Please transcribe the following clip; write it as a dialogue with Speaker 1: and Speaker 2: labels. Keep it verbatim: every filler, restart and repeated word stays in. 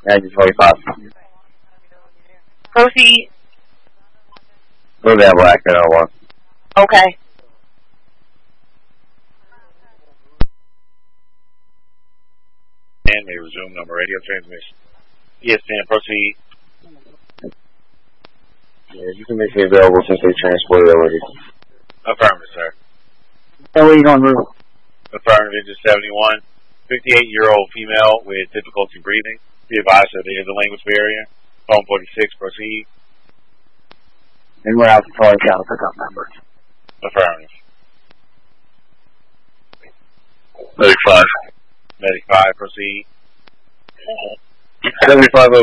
Speaker 1: ninety twenty-five.
Speaker 2: Proceed.
Speaker 1: Move that black ten oh one.
Speaker 2: Okay.
Speaker 3: And may resume number radio transmission. Yes, ma'am, proceed.
Speaker 1: Yeah, you can make me available since they transported already.
Speaker 3: Affirmative, sir.
Speaker 1: Hey, where you going, Rue?
Speaker 3: Affirmative, engine seventy-one. fifty-eight-year-old female with difficulty breathing. Be advised that there is a language barrier. Phone forty-six, proceed.
Speaker 1: And we're out to Florida County pickup number.
Speaker 3: Affirmative.
Speaker 1: Medic five.
Speaker 3: Medic five, proceed.
Speaker 1: seventy-five